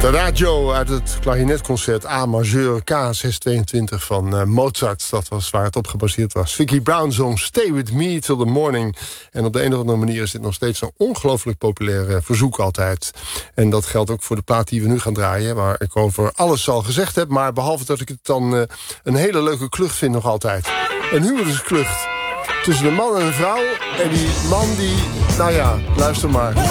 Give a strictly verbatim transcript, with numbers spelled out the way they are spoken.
Adagio uit het klarinetconcert A majeur K zeshonderdtweeëntwintig van uh, Mozart. Dat was waar het op gebaseerd was. Vicki Brown zong Stay With Me Till The Morning. En op de een of andere manier is dit nog steeds een ongelooflijk populair uh, verzoek altijd. En dat geldt ook voor de plaat die we nu gaan draaien, waar ik over alles al gezegd heb. Maar behalve dat ik het dan uh, een hele leuke klucht vind nog altijd. Een huwelijksklucht tussen een man en een vrouw. En die man die, nou ja, luister maar.